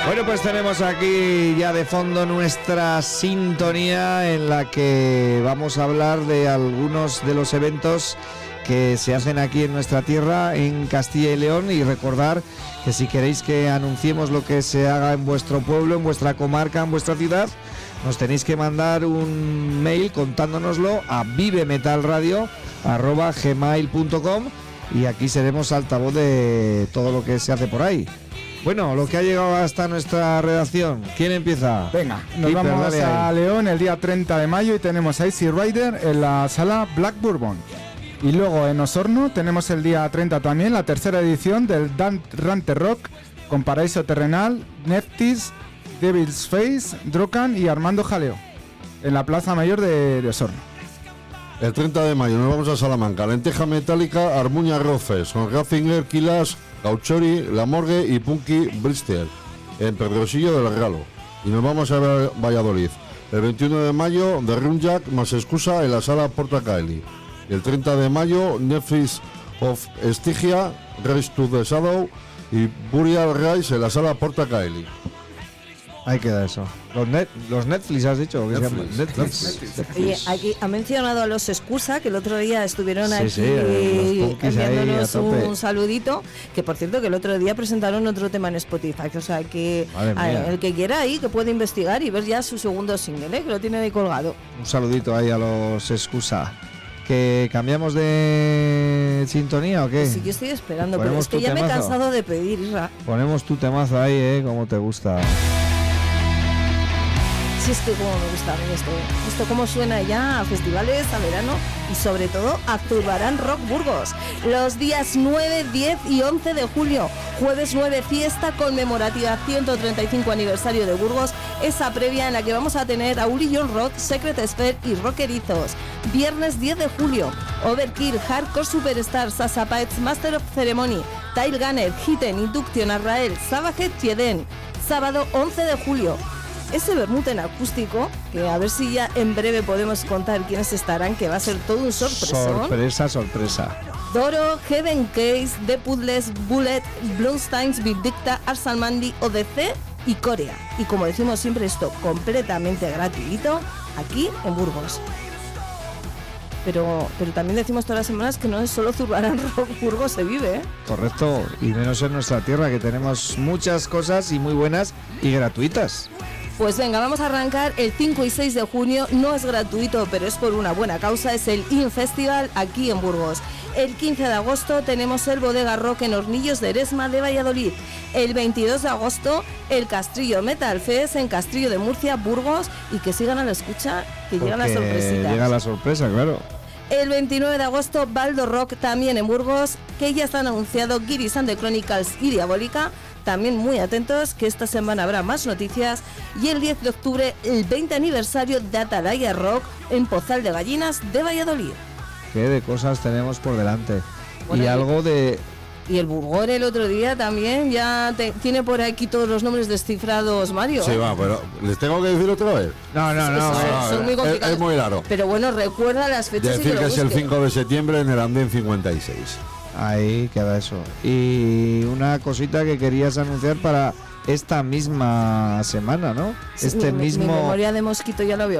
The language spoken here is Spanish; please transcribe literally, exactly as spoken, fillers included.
Bueno, pues tenemos aquí ya de fondo nuestra sintonía en la que vamos a hablar de algunos de los eventos que se hacen aquí en nuestra tierra, en Castilla y León, y recordar que si queréis que anunciemos lo que se haga en vuestro pueblo, en vuestra comarca, en vuestra ciudad, nos tenéis que mandar un mail contándonoslo a vivemetalradio arroba gmail punto com y aquí seremos altavoz de todo lo que se hace por ahí. Bueno, lo que ha llegado hasta nuestra redacción. ¿Quién empieza? Venga, nos Keeper, vamos a ahí. León el día treinta de mayo y tenemos a Easy Rider en la sala Black Bourbon. Y luego en Osorno tenemos el día treinta también la tercera edición del Dan Rante Rock con Paraíso Terrenal, Neftis, Devil's Face, Drokan y Armando Jaleo en la Plaza Mayor de, de Osorno. El treinta de mayo nos vamos a Salamanca, Lenteja Metálica, Armuña Rofes, con Ratzinger, Quilas, Gauchori, La Morgue y Punky Bristol, en Pedrosillo del Regalo. Y nos vamos a ver Valladolid. El veintiuno de mayo, The Runjack más excusa en la sala Porta Caeli. Y el treinta de mayo, Netflix of Estigia, Race to the Shadow y Burial Rise en la sala Porta Caeli. Ahí queda eso. Los, net, los Netflix, ¿has dicho? ¿Qué se llama? Netflix. Netflix. Oye, Netflix. aquí ha mencionado a los Excusa, que el otro día estuvieron Sí, aquí sí, los punkis enviándonos ahí a tope. un saludito, que por cierto que el otro día presentaron otro tema en Spotify, o sea que Madre a- mía. el que quiera ahí, que puede investigar y ver ya su segundo single, ¿eh? Que lo tiene ahí colgado. Un saludito ahí a los Excusa. ¿Que cambiamos de sintonía o qué? Pues sí, yo estoy esperando, pero Ponemos es que tu ya me he temazo. cansado de pedir, Isra. Ponemos tu temazo ahí, ¿eh? Como te gusta. Si es que como me gusta a mí esto, esto como suena ya a festivales, a verano y sobre todo a Zurbarán Rock Burgos. Los días nueve, diez y once de julio, jueves nueve, fiesta conmemorativa ciento treinta y cinco aniversario de Burgos, esa previa en la que vamos a tener a Uri John Roth, Secret Sphere y Rockerizos. Viernes diez de julio, Overkill, Hardcore Superstar, Sasa Paets, Master of Ceremony, Tail Gunner, Hitten, Induction, Arrael, Savage Tieden. Sábado once de julio, ese vermut en acústico, que a ver si ya en breve podemos contar quiénes estarán, que va a ser todo un sorpresón. Sorpresa, sorpresa. Doro, Heaven Case, The Puzzles, Bullet, Blumsteins, Vindicta, Arsalmandi, O D C y Corea. Y como decimos siempre, esto completamente gratuito aquí en Burgos. Pero, pero también decimos todas las semanas que no es solo Zurbarán Rock Burgos se vive, ¿eh? Correcto. Y menos en nuestra tierra, que tenemos muchas cosas y muy buenas y gratuitas. Pues venga, vamos a arrancar el cinco y seis de junio, no es gratuito, pero es por una buena causa, es el In Festival aquí en Burgos. El quince de agosto tenemos el Bodega Rock en Hornillos de Eresma de Valladolid. El veintidós de agosto, el Castrillo Metal Fest en Castrillo de Murcia, Burgos, y que sigan a la escucha, que llegan las Porque sorpresitas. llega la sorpresa, claro. El veintinueve de agosto, Baldo Rock también en Burgos, que ya están anunciado Giris and the Chronicles y Diabólica. También muy atentos, que esta semana habrá más noticias. Y el diez de octubre, el veinte aniversario de Atalaya Rock en Pozal de Gallinas de Valladolid. Qué de cosas tenemos por delante. Bueno, y y- algo de... Y el Burgor el otro día también ya te- tiene por aquí todos los nombres descifrados, Mario. Sí, va, pero ¿les tengo que decir otra vez? No, no, no. Son- no, son muy es, complicados. es muy raro. Pero bueno, recuerda las fechas y Decir que que lo es el busques. cinco de septiembre en el Andén cincuenta y seis. Ahí queda eso. Y una cosita que querías anunciar para esta misma semana, ¿no? Sí, Este mi- mi- mismo... Mi memoria de mosquito ya lo veo